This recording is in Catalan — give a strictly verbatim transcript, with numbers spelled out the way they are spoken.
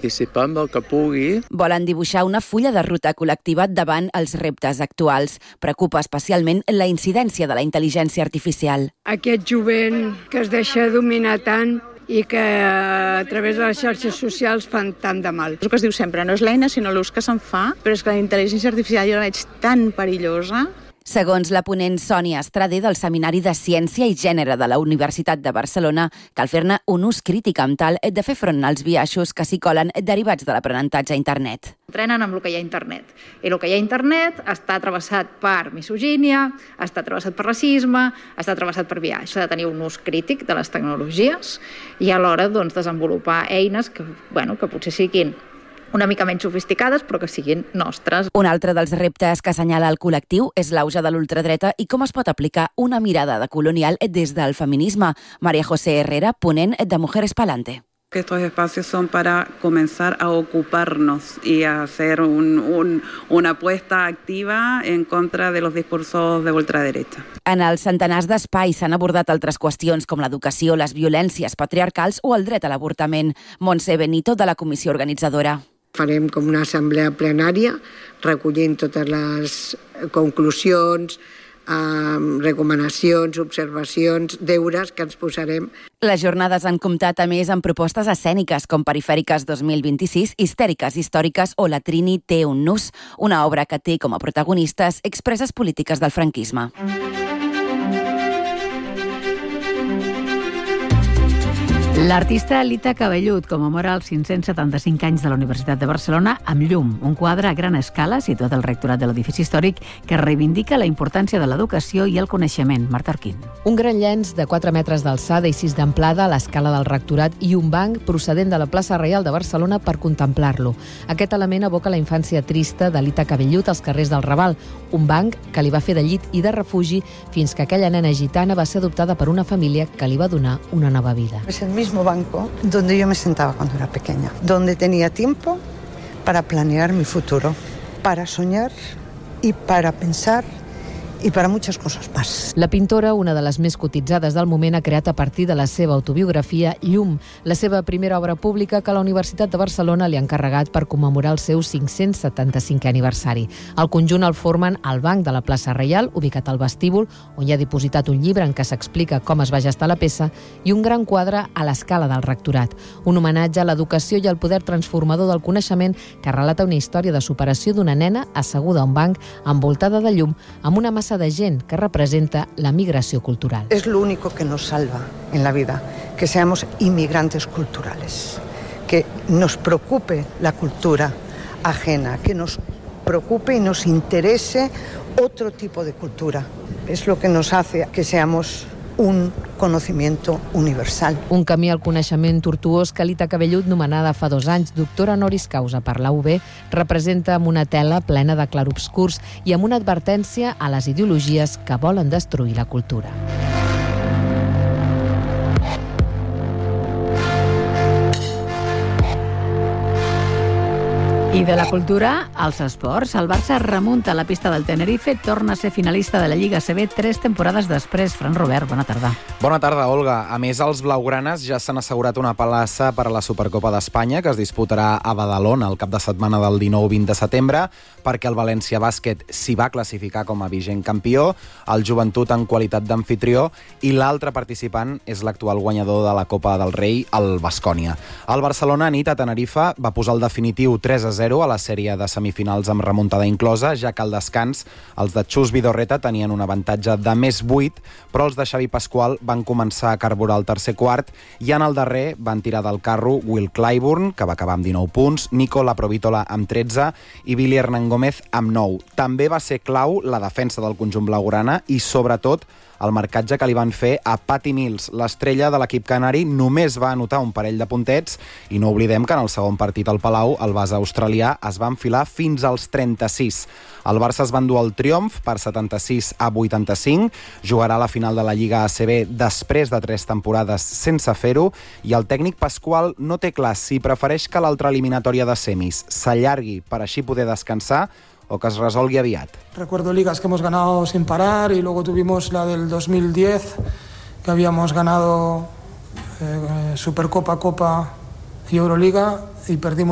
participar amb el que pugui. Volen dibuixar una fulla de ruta col·lectiva davant els reptes actuals. Preocupa especialment la incidència de la intel·ligència artificial. Aquest jovent que es deixa dominar tant i que a través de les xarxes socials fan tant de mal. El que es diu sempre, no és l'eina, sinó l'ús que se'n fa, però és que la intel·ligència artificial jo la veig tan perillosa. Segons la ponent Sònia Estrade del Seminari de Ciència i Gènere de la Universitat de Barcelona, cal fer-ne un ús crític amb tal de fer front als biaixos que s'hi colen derivats de l'aprenentatge a internet. Entrenen amb el que hi ha a internet. I el que hi ha a internet està travessat per misogínia, està travessat per racisme, està travessat per biaix. S'ha de tenir un ús crític de les tecnologies i alhora doncs, desenvolupar eines que, bueno, que potser siguin una mica menys sofisticades, però que siguin nostres. Un altre dels reptes que assenyala el col·lectiu és l'auge de l'ultradreta i com es pot aplicar una mirada de colonial des del feminisme. María José Herrera, ponent de Mujeres Pa'lante. Que estos espacios son para comenzar a ocuparnos y a hacer un, un, una apuesta activa en contra de los discursos de ultraderecha. En els centenars d'espais s'han abordat altres qüestions com l'educació, les violències patriarcals o el dret a l'avortament. Montse Benito, de la comissió organitzadora. Farem com una assemblea plenària recollint totes les conclusions, eh, recomanacions, observacions, deures que ens posarem. Les jornades han comptat a més amb propostes escèniques com Perifèriques dos mil vint-i-sis, Histèriques històriques o La Trini té un nus, una obra que té com a protagonistes expresses polítiques del franquisme. L'artista Lita Cabellut commemora els cinc-cents setanta-cinc anys de la Universitat de Barcelona amb Llum, un quadre a gran escala situat al rectorat de l'edifici històric que reivindica la importància de l'educació i el coneixement. Marta Arquín. Un gran llenç de quatre metres d'alçada i sis d'amplada a l'escala del rectorat i un banc procedent de la plaça Reial de Barcelona per contemplar-lo. Aquest element evoca la infància trista de Lita Cabellut als carrers del Raval, un banc que li va fer de llit i de refugi fins que aquella nena gitana va ser adoptada per una família que li va donar una nova vida. És el mismo banco donde yo me sentaba cuando era pequeña, donde tenía tiempo para planear mi futuro, para soñar y para pensar i per a muchas coses més. La pintora, una de les més cotitzades del moment, ha creat a partir de la seva autobiografia Llum, la seva primera obra pública que la Universitat de Barcelona li ha encarregat per commemorar el seu cinc-cents setanta-cinquè aniversari. El conjunt el formen el banc de la plaça Reial, ubicat al vestíbul, on hi ha dipositat un llibre en què s'explica com es va gestar la peça, i un gran quadre a l'escala del rectorat, un homenatge a l'educació i al poder transformador del coneixement que relata una història de superació d'una nena asseguda a un banc envoltada de llum amb una massa de gent que representa la migració cultural. Es lo único que nos salva en la vida, que seamos inmigrantes culturales, que nos preocupe la cultura ajena, que nos preocupe y nos interese otro tipo de cultura. Es lo que nos hace que seamos un conocimiento universal. Un camí al coneixement tortuós que Lita Cabellut, nomenada fa dos anys doctora honoris causa per la U B, representa amb una tela plena de clarobscurs i amb una advertència a les ideologies que volen destruir la cultura. I de la cultura als esports. El Barça remunta a la pista del Tenerife, torna a ser finalista de la Lliga A C B tres temporades després. Fran Robert, bona tarda. Bona tarda, Olga. A més, els blaugranes ja s'han assegurat una plaça per a la Supercopa d'Espanya, que es disputarà a Badalona el cap de setmana del dinou vint de setembre, perquè el València Bàsquet s'hi va classificar com a vigent campió, el Joventut en qualitat d'amfitrió, i l'altre participant és l'actual guanyador de la Copa del Rei, el Baskonia. El Barcelona, nit a Tenerife, va posar el definitiu tres a zero a la sèrie de semifinals amb remuntada inclosa, ja que al descans els de Xus Vidorreta tenien un avantatge de més vuit, però els de Xavi Pasqual van començar a carburar el tercer quart i en el darrer van tirar del carro Will Clyburn, que va acabar amb dinou punts, Nico Laprovítola amb tretze i Billy Hernán Gómez amb nou. També va ser clau la defensa del conjunt blaugrana i, sobretot, el marcatge que li van fer a Patty Mills. L'estrella de l'equip canari només va anotar un parell de puntets i no oblidem que en el segon partit al Palau el base australià es va enfilar fins als trenta-sis. El Barça es va endur el triomf per setanta-sis a vuitanta-cinc, jugarà la final de la Lliga A C B després de tres temporades sense fer-ho i el tècnic Pasqual no té clar si prefereix que l'altra eliminatòria de semis s'allargui per així poder descansar o que es resolgui aviat. Recuerdo ligas que hemos ganado sin parar y luego tuvimos la del dos mil diez, que habíamos ganado eh, Supercopa, Copa y Euroliga y perdimos